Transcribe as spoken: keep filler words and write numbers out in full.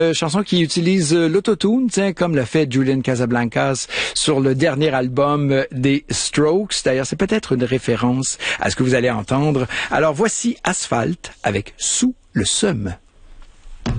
Euh, chanson qui utilise euh, l'autotune, tiens, comme l'a fait Julian Casablancas sur le dernier album euh, des Strokes. D'ailleurs, c'est peut-être une référence à ce que vous allez entendre. Alors voici Asphalt avec Sous le seum.